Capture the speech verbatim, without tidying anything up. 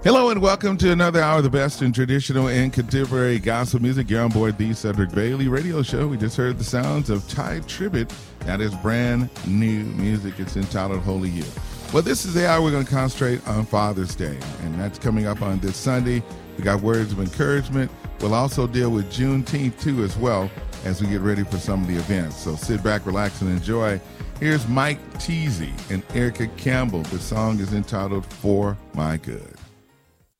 Hello and welcome to another hour of the best in traditional and contemporary gospel music. You're on board the Cedric Bailey radio show. We just heard the sounds of Tye Tribbett. That is brand new music. It's entitled Holy You. Well, this is the hour we're going to concentrate on Father's Day, and that's coming up on this Sunday. We got words of encouragement. We'll also deal with Juneteenth, too, as well, as we get ready for some of the events. So sit back, relax, and enjoy. Here's Mike Teasy and Erica Campbell. The song is entitled For My Good.